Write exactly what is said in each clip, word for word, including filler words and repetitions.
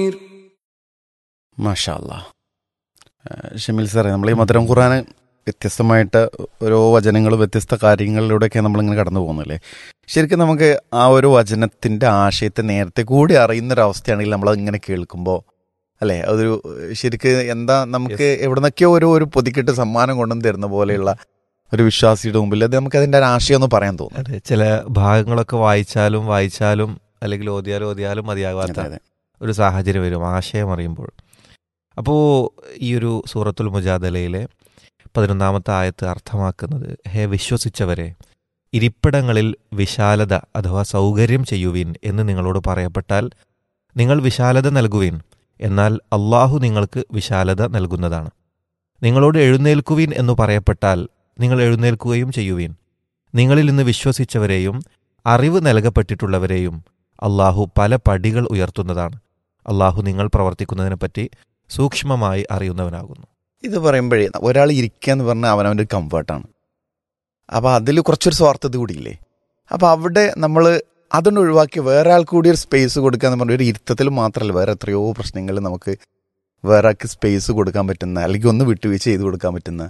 മാഷാ അല്ലാ. ഷമീൽ സാറേ, നമ്മൾ ഈ മധുരം ഖുർആന് വ്യത്യസ്തമായിട്ട് ഓരോ വചനങ്ങളും വ്യത്യസ്ത കാര്യങ്ങളിലൂടെയൊക്കെ നമ്മളിങ്ങനെ കടന്നു പോകുന്നില്ലേ. ശരിക്കും നമുക്ക് ആ ഒരു വചനത്തിൻ്റെ ആശയത്തെ നേരത്തെ കൂടി അറിയുന്നൊരവസ്ഥയാണെങ്കിൽ നമ്മളത് ഇങ്ങനെ കേൾക്കുമ്പോൾ അല്ലേ, അതൊരു ശരിക്ക് എന്താ നമുക്ക് എവിടെ നിന്നൊക്കെയോ ഒരു ഒരു പൊതിക്കിട്ട് സമ്മാനം കൊണ്ടുവന്ന് തരുന്ന പോലെയുള്ള ഒരു വിശ്വാസിയുടെ മുമ്പിൽ അത് നമുക്ക് അതിൻ്റെ ഒരു ആശയം ഒന്ന് പറയാൻ തോന്നും. അതെ, ചില ഭാഗങ്ങളൊക്കെ വായിച്ചാലും വായിച്ചാലും അല്ലെങ്കിൽ ഓതിയാലും ഓതിയാലും മതിയാകാത്ത ഒരു സാഹചര്യം വരും ആശയം അറിയുമ്പോൾ. അപ്പോൾ ഈ ഒരു സൂറത്തുൽ മുജാദലയിലെ പതിനൊന്നാമത്തെ ആയത്ത് അർത്ഥമാക്കുന്നത്, ഹേ വിശ്വസിച്ചവരെ, ഇരിപ്പിടങ്ങളിൽ വിശാലത അഥവാ സൗകര്യം ചെയ്യുവിൻ എന്ന് നിങ്ങളോട് പറയപ്പെട്ടാൽ നിങ്ങൾ വിശാലത നൽകുവിൻ, എന്നാൽ അള്ളാഹു നിങ്ങൾക്ക് വിശാലത നൽകുന്നതാണ്. നിങ്ങളോട് എഴുന്നേൽക്കുവിൻ എന്ന് പറയപ്പെട്ടാൽ നിങ്ങൾ എഴുന്നേൽക്കുകയും ചെയ്യുവിൻ. നിങ്ങളിൽ നിന്ന് വിശ്വസിച്ചവരെയും അറിവ് നൽകപ്പെട്ടിട്ടുള്ളവരെയും അള്ളാഹു പല പടികൾ ഉയർത്തുന്നതാണ്. അള്ളാഹു നിങ്ങൾ പ്രവർത്തിക്കുന്നതിനെപ്പറ്റി സൂക്ഷ്മമായി അറിയുന്നവനാകുന്നു. ഇത് പറയുമ്പോഴേ ഒരാൾ ഇരിക്കുക എന്ന് പറഞ്ഞാൽ അവനവൻ്റെ ഒരു കംഫർട്ടാണ്. അപ്പോൾ അതിൽ കുറച്ചൊരു സ്വാർത്ഥത കൂടിയില്ലേ. അപ്പോൾ അവിടെ നമ്മൾ അതൊന്ന് ഒഴിവാക്കി വേറെ ആൾക്ക് കൂടി ഒരു സ്പേസ് കൊടുക്കുക എന്ന് പറഞ്ഞാൽ ഒരു ഇരുത്തത്തിൽ മാത്രമല്ല, വേറെ എത്രയോ പ്രശ്നങ്ങൾ നമുക്ക് വേറെ ആൾക്ക് സ്പേസ് കൊടുക്കാൻ പറ്റുന്ന, അല്ലെങ്കിൽ ഒന്ന് വിട്ടുവീഴ്ച ചെയ്ത് കൊടുക്കാൻ പറ്റുന്ന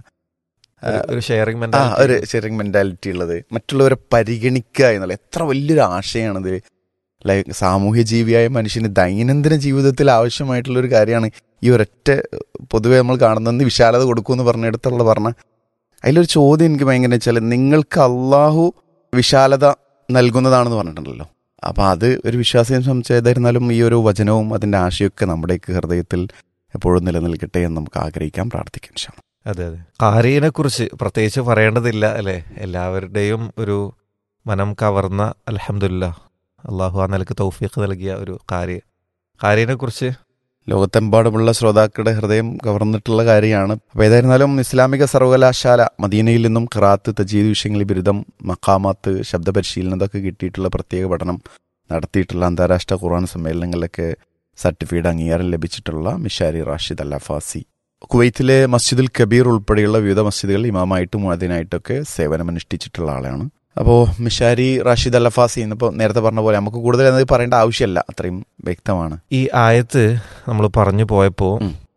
ഒരു ഷെയറിംഗ് ആ ഒരു ഷെയറിംഗ് മെൻറ്റാലിറ്റി ഉള്ളത്, മറ്റുള്ളവരെ പരിഗണിക്കുക എന്നുള്ള എത്ര വലിയൊരു ആശയമാണിത്. ലൈക്ക് സാമൂഹ്യ ജീവിയായ മനുഷ്യന് ദൈനംദിന ജീവിതത്തിൽ ആവശ്യമായിട്ടുള്ളൊരു കാര്യമാണ് ഈ ഒരൊറ്റ പൊതുവെ നമ്മൾ കാണുന്നതെന്ന് വിശാലത കൊടുക്കുമെന്ന് പറഞ്ഞിടത്തുള്ള പറഞ്ഞ അതിലൊരു ചോദ്യം എനിക്ക് ഭയങ്കര വെച്ചാൽ, നിങ്ങൾക്ക് അള്ളാഹു വിശാലത നൽകുന്നതാണെന്ന് പറഞ്ഞിട്ടുണ്ടല്ലോ. അപ്പോൾ അത് ഒരു വിശ്വാസിയെ സംബന്ധിച്ചായിരുന്നാലും ഈ ഒരു വചനവും അതിൻ്റെ ആശയമൊക്കെ നമ്മുടെയൊക്കെ ഹൃദയത്തിൽ എപ്പോഴും നിലനിൽക്കട്ടെ എന്ന് നമുക്ക് ആഗ്രഹിക്കാം, പ്രാർത്ഥിക്കാം. ഇൻഷാ അല്ലാഹ്. അതെ അതെ ഖാരിയെ കുറിച്ച് പ്രത്യേകിച്ച് പറയേണ്ടതില്ല അല്ലേ. എല്ലാവരുടെയും ഒരു മനം കവർന്ന, അൽഹംദുലില്ലാഹ്, അള്ളാഹു ആ നിലക്ക് തൗഫീഖ് നൽകിയ ഒരു ഖാരി. ഖാരിയെ കുറിച്ച് ലോകത്തെമ്പാടുമുള്ള ശ്രോതാക്കളുടെ ഹൃദയം കവർന്നിട്ടുള്ള കാര്യമാണ്. അപ്പോൾ ഏതായിരുന്നാലും ഇസ്ലാമിക സർവകലാശാല മദീനയിൽ നിന്നും ഖിറാത്ത്, തജീദ് വിഷയങ്ങളിൽ ബിരുദം, മഖാമാത്ത്, ശബ്ദപരിശീലനം ഇതൊക്കെ കിട്ടിയിട്ടുള്ള പ്രത്യേക പഠനം നടത്തിയിട്ടുള്ള അന്താരാഷ്ട്ര ഖുർആൻ സമ്മേളനങ്ങളിലൊക്കെ സർട്ടിഫിക്കറ്റ് അംഗീകാരം ലഭിച്ചിട്ടുള്ള മിഷാരി റാഷിദ് അൽ അഫാസി കുവൈത്തിലെ മസ്ജിദുൽ കബീർ ഉൾപ്പെടെയുള്ള വിവിധ മസ്ജിദുകൾ ഇമാമായിട്ടും മുഅദ്ദിനായിട്ടൊക്കെ സേവനമനുഷ്ഠിച്ചിട്ടുള്ള ആളാണ്. അപ്പോൾ മിഷാരി റാഷിദ് അൽ അഫാസി എന്നിപ്പോൾ നേരത്തെ പറഞ്ഞ പോലെ നമുക്ക് കൂടുതൽ എന്നത് പറയേണ്ട ആവശ്യമല്ല, അത്രയും വ്യക്തമാണ്. ഈ ആയത്ത് നമ്മൾ പറഞ്ഞു പോയപ്പോൾ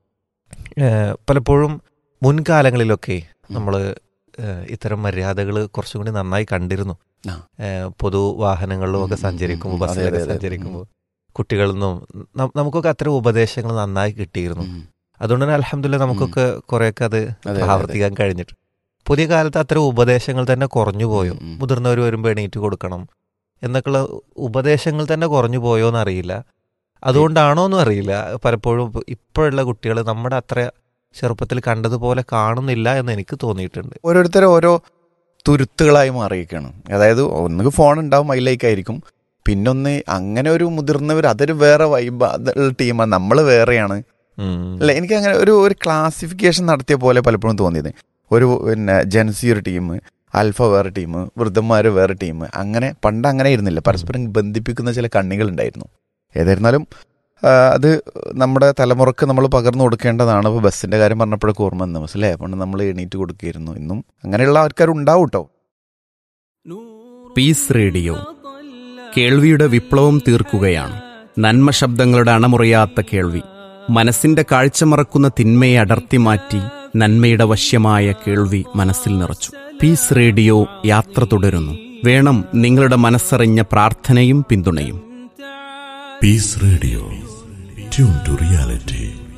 പലപ്പോഴും മുൻകാലങ്ങളിലൊക്കെ നമ്മൾ ഇത്തരം മര്യാദകൾ കുറച്ചും കൂടി നന്നായി കണ്ടിരുന്നു. പൊതു വാഹനങ്ങളിലും ഒക്കെ സഞ്ചരിക്കുമ്പോൾ, ബസ്സിലൊക്കെ സഞ്ചരിക്കുമ്പോൾ കുട്ടികളിൽ നിന്നും നമുക്കൊക്കെ അത്തരം ഉപദേശങ്ങൾ നന്നായി കിട്ടിയിരുന്നു. അതുകൊണ്ട് തന്നെ അൽഹംദുലില്ലാഹ് നമുക്കൊക്കെ കുറേയൊക്കെ അത് ആവർത്തിക്കാൻ കഴിഞ്ഞിട്ട്. പുതിയ കാലത്ത് അത്തരം ഉപദേശങ്ങൾ തന്നെ കുറഞ്ഞു പോയോ, മുതിർന്നവർ വരുമ്പോൾ എണീറ്റ് കൊടുക്കണം എന്നൊക്കെയുള്ള ഉപദേശങ്ങൾ തന്നെ കുറഞ്ഞു പോയോ എന്നറിയില്ല. അതുകൊണ്ടാണോ എന്നും അറിയില്ല. പലപ്പോഴും ഇപ്പോഴുള്ള കുട്ടികൾ നമ്മുടെ അത്ര ചെറുപ്പത്തിൽ കണ്ടതുപോലെ കാണുന്നില്ല എന്ന് എനിക്ക് തോന്നിയിട്ടുണ്ട്. ഓരോരുത്തരും ഓരോ തുരുത്തുകളായി മാറിയിരിക്കുകയാണ്. അതായത് ഒന്നുകിൽ ഫോൺ ഉണ്ടാവും, അതിലേക്കായിരിക്കും. പിന്നൊന്ന് അങ്ങനെ ഒരു മുതിർന്നവർ അതൊരു വേറെ വൈബ് അതുള്ള ടീമാണ്, നമ്മൾ വേറെയാണ് അല്ല. എനിക്ക് അങ്ങനെ ഒരു ഒരു ക്ലാസിഫിക്കേഷൻ നടത്തിയ പോലെ പലപ്പോഴും തോന്നിയത്. ഒരു പിന്നെ ജെൻസി ഒരു ടീം, ആൽഫ വേറെ ടീം, വൃദ്ധന്മാർ വേറെ ടീം, അങ്ങനെ പണ്ട് അങ്ങനെ ആയിരുന്നില്ല. പരസ്പരം ബന്ധിപ്പിക്കുന്ന ചില കണ്ണികളുണ്ടായിരുന്നു. ഏതായിരുന്നാലും അത് നമ്മുടെ തലമുറക്ക് നമ്മൾ പകർന്നു കൊടുക്കേണ്ടതാണ്. ഇപ്പോൾ ബസ്സിൻ്റെ കാര്യം പറഞ്ഞപ്പോഴൊക്കെ ഓർമ്മ വന്നു, മനസ്സിലേ പണ്ട് നമ്മൾ എണീറ്റ് കൊടുക്കുകയായിരുന്നു. ഇന്നും അങ്ങനെയുള്ള ആൾക്കാരുണ്ടാവും കേട്ടോ. പീസ് റേഡിയോ കേൾവിയുടെ വിപ്ലവം തീർക്കുകയാണ്. നന്മ ശബ്ദങ്ങളുടെ അണമുറിയാത്ത കേൾവി, മനസ്സിന്റെ കാഴ്ച മറക്കുന്ന തിന്മയെ അടർത്തി മാറ്റി നന്മയുടെ വശ്യമായ കേൾവി മനസ്സിൽ നിറച്ചു. പീസ് റേഡിയോ യാത്ര തുടരുന്നു. വേണം നിങ്ങളുടെ മനസ്സറിഞ്ഞ പ്രാർത്ഥനയും പിന്തുണയും. Piece radio, tune to reality.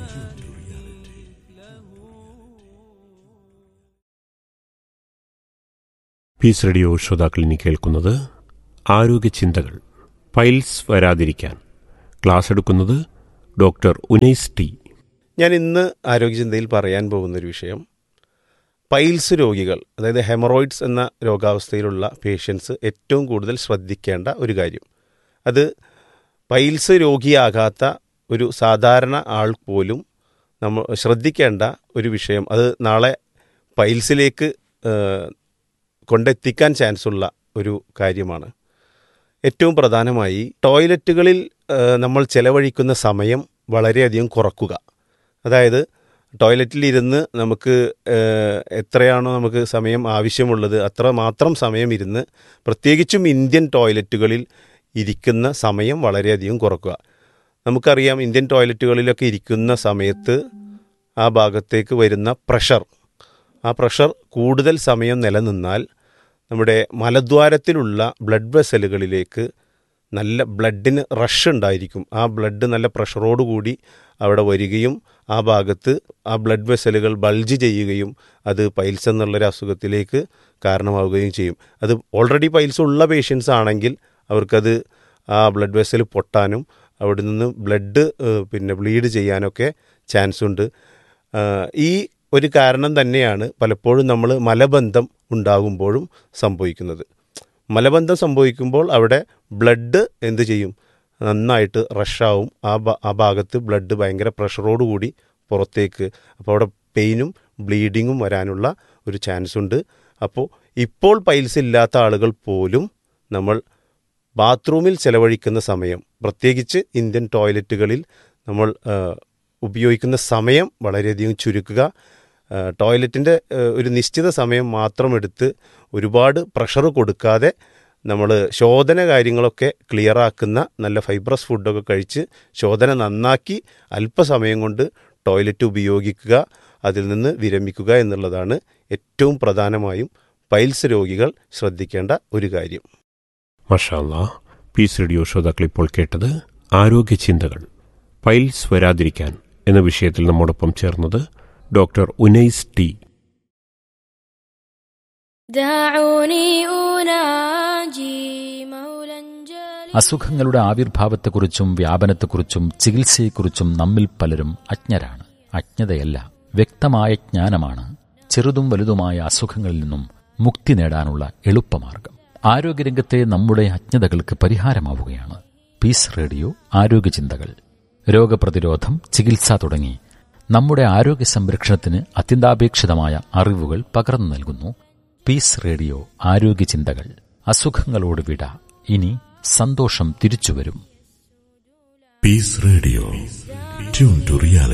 Piece radio ശ്രോതാക്കളിനി കേൾക്കുന്നത് ആരോഗ്യ ചിന്തകൾ. പൈൽസ് വരാതിരിക്കാൻ ക്ലാസ് എടുക്കുന്നത് ഡോക്ടർ ഉനൈസ് ടി. ഞാൻ ഇന്ന് ആരോഗ്യചിന്തയിൽ പറയാൻ പോകുന്നൊരു വിഷയം, പൈൽസ് രോഗികൾ, അതായത് ഹെമറോയിഡ്സ് എന്ന രോഗാവസ്ഥയിലുള്ള പേഷ്യൻസ് ഏറ്റവും കൂടുതൽ ശ്രദ്ധിക്കേണ്ട ഒരു കാര്യം. അത് പൈൽസ് രോഗിയാകാത്ത ഒരു സാധാരണ ആൾ പോലും നമ്മൾ ശ്രദ്ധിക്കേണ്ട ഒരു വിഷയം. അത് നാളെ പൈൽസിലേക്ക് കൊണ്ടെത്തിക്കാൻ ചാൻസുള്ള ഒരു കാര്യമാണ്. ഏറ്റവും പ്രധാനമായി ടോയ്ലറ്റുകളിൽ നമ്മൾ ചെലവഴിക്കുന്ന സമയം വളരെയധികം കുറക്കുക. അതായത് ടോയ്ലറ്റിലിരുന്ന് നമുക്ക് എത്രയാണോ നമുക്ക് സമയം ആവശ്യമുള്ളത് അത്ര മാത്രം സമയം ഇരുന്ന്, പ്രത്യേകിച്ചും ഇന്ത്യൻ ടോയ്ലറ്റുകളിൽ ഇരിക്കുന്ന സമയം വളരെയധികം കുറക്കുക. നമുക്കറിയാം ഇന്ത്യൻ ടോയ്ലറ്റുകളിലൊക്കെ ഇരിക്കുന്ന സമയത്ത് ആ ഭാഗത്തേക്ക് വരുന്ന പ്രഷർ, ആ പ്രഷർ കൂടുതൽ സമയം നിലനിന്നാൽ നമ്മുടെ മലദ്വാരത്തിലുള്ള ബ്ലഡ് വെസലുകളിലേക്ക് നല്ല ബ്ലഡിന് റഷ് ഉണ്ടായിരിക്കും. ആ ബ്ലഡ് നല്ല പ്രഷറോടുകൂടി അവിടെ വരികയും ആ ഭാഗത്ത് ആ ബ്ലഡ് വെസലുകൾ ബൾജ് ചെയ്യുകയും അത് പൈൽസ് എന്നുള്ളൊരു അസുഖത്തിലേക്ക് കാരണമാവുകയും ചെയ്യും. അത് ഓൾറെഡി പൈൽസ് ഉള്ള പേഷ്യൻസ് ആണെങ്കിൽ അവർക്കത് ആ ബ്ലഡ് വെസൽ പൊട്ടാനും അവിടെ നിന്ന് ബ്ലഡ് പിന്നെ ബ്ലീഡ് ചെയ്യാനൊക്കെ ചാൻസ് ഉണ്ട്. ഈ ഒരു കാരണം തന്നെയാണ് പലപ്പോഴും നമ്മൾ മലബന്ധം ഉണ്ടാകുമ്പോഴും സംഭവിക്കുന്നത്. മലബന്ധം സംഭവിക്കുമ്പോൾ അവിടെ ബ്ലഡ് എന്ത് ചെയ്യും, നന്നായിട്ട് റഷാവും. ആ ആ ഭാഗത്ത് ബ്ലഡ് ഭയങ്കര പ്രഷറോടുകൂടി പുറത്തേക്ക്, അപ്പോൾ അവിടെ പെയിനും ബ്ലീഡിങ്ങും വരാനുള്ള ഒരു ചാൻസ് ഉണ്ട്. അപ്പോൾ ഇപ്പോൾ പൈൽസ് ഇല്ലാത്ത ആളുകൾ പോലും നമ്മൾ ബാത്റൂമിൽ ചെലവഴിക്കുന്ന സമയം, പ്രത്യേകിച്ച് ഇന്ത്യൻ ടോയ്ലറ്റുകളിൽ നമ്മൾ ഉപയോഗിക്കുന്ന സമയം വളരെയധികം ചുരുക്കുക. ടോയ്ലറ്റിൻ്റെ ഒരു നിശ്ചിത സമയം മാത്രം എടുത്ത് ഒരുപാട് പ്രഷർ കൊടുക്കാതെ നമ്മൾ ശോധന കാര്യങ്ങളൊക്കെ ക്ലിയറാക്കുന്ന നല്ല ഫൈബ്രസ് ഫുഡൊക്കെ കഴിച്ച് ശോധന നന്നാക്കി അല്പസമയം കൊണ്ട് ടോയ്ലറ്റ് ഉപയോഗിക്കുക, അതിൽ നിന്ന് വിരമിക്കുക എന്നുള്ളതാണ് ഏറ്റവും പ്രധാനമായും പൈൽസ് രോഗികൾ ശ്രദ്ധിക്കേണ്ട ഒരു കാര്യം. മാഷാ അല്ലാഹ്. പീസ് റേഡിയോ ശ്രോതാക്കൾ ഇപ്പോൾ കേട്ടത് ആരോഗ്യ ചിന്തകൾ, പൈൽസ് വരാതിരിക്കാൻ എന്ന വിഷയത്തിൽ നമ്മോടൊപ്പം ചേർന്നത് ഡോക്ടർ ഉനൈസ് ടി. അസുഖങ്ങളുടെ ആവിർഭാവത്തെക്കുറിച്ചും വ്യാപനത്തെക്കുറിച്ചും ചികിത്സയെക്കുറിച്ചും നമ്മിൽ പലരും അജ്ഞരാണ്. അജ്ഞതയല്ല, വ്യക്തമായ ജ്ഞാനമാണ് ചെറുതും വലുതുമായ അസുഖങ്ങളിൽ നിന്നും മുക്തി നേടാനുള്ള എളുപ്പമാർഗം. ആരോഗ്യരംഗത്തെ നമ്മുടെ അജ്ഞതകൾക്ക് പരിഹാരമാവുകയാണ് പീസ് റേഡിയോ ആരോഗ്യ ചിന്തകൾ. രോഗപ്രതിരോധം, ചികിത്സ തുടങ്ങി നമ്മുടെ ആരോഗ്യ സംരക്ഷണത്തിന് അത്യന്താപേക്ഷിതമായ അറിവുകൾ പകർന്നു നൽകുന്നു പീസ് റേഡിയോ ആരോഗ്യ ചിന്തകൾ. അസുഖങ്ങളോട് വിട, ഇനി സന്തോഷം തിരിച്ചുവരും. Piece radio, tune to reality.